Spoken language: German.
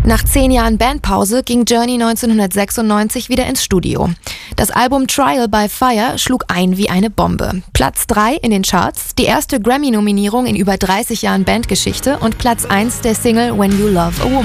Nach 10 Jahren Bandpause ging Journey 1996 wieder ins Studio. Das Album Trial by Fire schlug ein wie eine Bombe. Platz 3 in den Charts, die erste Grammy-Nominierung in über 30 Jahren Bandgeschichte und Platz 1 der Single When You Love a Woman.